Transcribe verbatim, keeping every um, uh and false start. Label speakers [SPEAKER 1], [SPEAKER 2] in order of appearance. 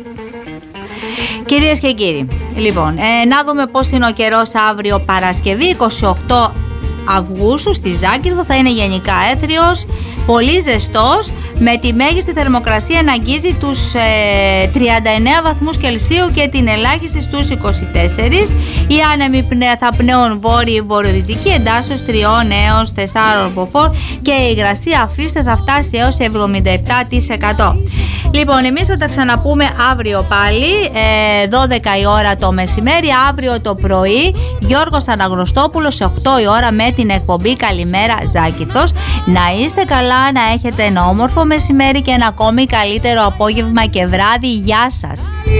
[SPEAKER 1] Κυρίες και κύριοι, λοιπόν, ε, να δούμε πώς είναι ο καιρός αύριο Παρασκευή είκοσι οκτώ Αυγούστου στη Ζάκυνθο. Θα είναι γενικά έθριος, πολύ ζεστός, με τη μέγιστη θερμοκρασία να αγγίζει τους ε, τριάντα εννέα βαθμούς Κελσίου και την ελάχιστη στους είκοσι τέσσερα. Οι άνεμοι θα πνέουν βόρειοι βορειοδυτικοί εντάσσεως τριών έως τεσσάρων μποφόρ και η υγρασία αφήστε θα φτάσει έως εβδομήντα επτά τοις εκατό. Λοιπόν, εμείς θα τα ξαναπούμε αύριο πάλι, ε, δώδεκα η ώρα το μεσημέρι. Αύριο το πρωί Γιώργος Αναγνωστόπουλος σε οκτώ η ώρα με την εκπομπή Καλημέρα Ζάκυνθος. Να είστε καλά, να έχετε ένα όμορφο μεσημέρι και ένα ακόμη καλύτερο απόγευμα και βράδυ. Γεια σας.